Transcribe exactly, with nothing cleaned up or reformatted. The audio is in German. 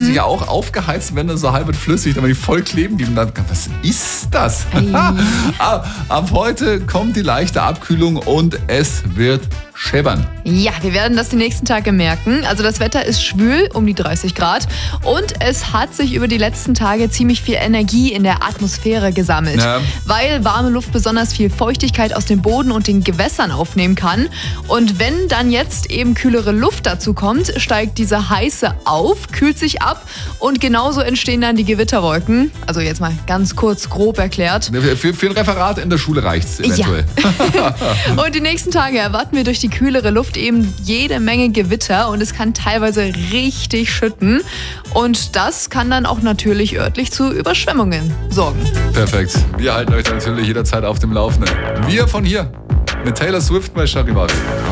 die ja auch aufgeheizt werden, so halb flüssig, aber die voll kleben blieben. Dann, was ist das? Ab heute kommt die leichte Abkühlung und es wird scheppern. Ja, wir werden das die nächsten Tage merken. Also das Wetter ist schwül, um die dreißig Grad. Und es hat sich über die letzten Tage ziemlich viel Energie in der Atmosphäre gesammelt. Ja. Weil warme Luft besonders viel Feuchtigkeit aus dem Boden und den Gewässern aufnehmen kann. Und wenn dann jetzt eben kühlere Luft dazu kommt, steigt diese heiße auf, kühlt sich ab und genauso entstehen dann die Gewitterwolken. Also jetzt mal ganz kurz grob erklärt. Für, für ein Referat in der Schule reicht's eventuell. Ja. Und die nächsten Tage erwarten wir durch die kühlere Luft eben jede Menge Gewitter und es kann teilweise richtig schütten. Und das kann dann auch natürlich örtlich zu Überschwemmungen sorgen. Perfekt. Wir halten euch natürlich jederzeit auf dem Laufenden. Wir von hier mit Taylor Swift bei Charivari.